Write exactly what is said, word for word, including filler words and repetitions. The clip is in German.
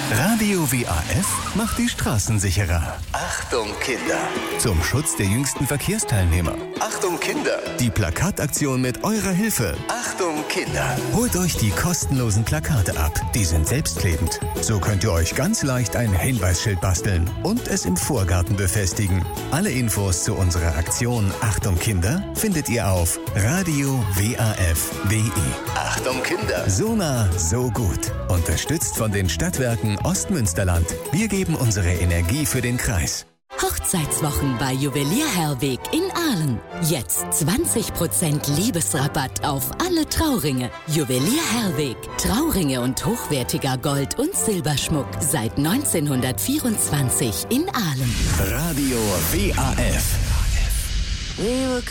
Radio W A F macht die Straßen sicherer. Achtung Kinder! Zum Schutz der jüngsten Verkehrsteilnehmer. Achtung Kinder! Die Plakataktion mit eurer Hilfe. Achtung Kinder! Holt euch die kostenlosen Plakate ab. Die sind selbstklebend. So könnt ihr euch ganz leicht ein Hinweisschild basteln und es im Vorgarten befestigen. Alle Infos zu unserer Aktion Achtung Kinder findet ihr auf Radio W A F punkt D E. Achtung Kinder! So nah, so gut. Unterstützt von den Stadtwerken Ostmünsterland. Wir geben unsere Energie für den Kreis. Hochzeitswochen bei Juwelier Herweg in Aalen. Jetzt zwanzig Prozent Liebesrabatt auf alle Trauringe. Juwelier Herweg. Trauringe und hochwertiger Gold- und Silberschmuck seit neunzehnhundertvierundzwanzig in Aalen. Radio W A F.